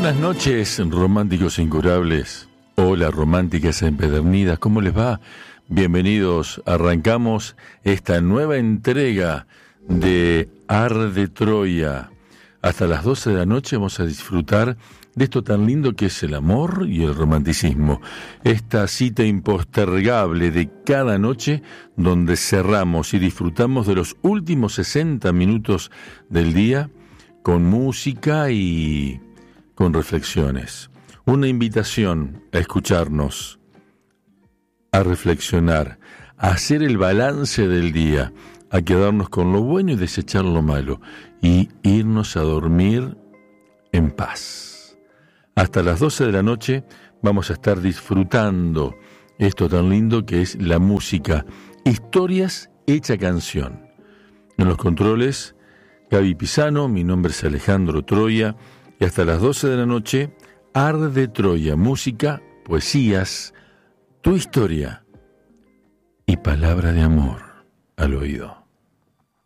Buenas noches, románticos incurables. Hola, románticas empedernidas, ¿cómo les va? Bienvenidos, arrancamos esta nueva entrega de Arde Troya. Hasta las 12 de la noche vamos a disfrutar de esto tan lindo que es el amor y el romanticismo. Esta cita impostergable de cada noche donde cerramos y disfrutamos de los últimos 60 minutos del día con música y con reflexiones. Una invitación a escucharnos, a reflexionar, a hacer el balance del día, a quedarnos con lo bueno y desechar lo malo y irnos a dormir en paz. Hasta las 12 de la noche vamos a estar disfrutando esto tan lindo que es la música, historias hecha canción. En los controles, Gaby Pisano, mi nombre es Alejandro Troya, y hasta las 12 de la noche, Arde Troya, música, poesías, tu historia y palabra de amor al oído.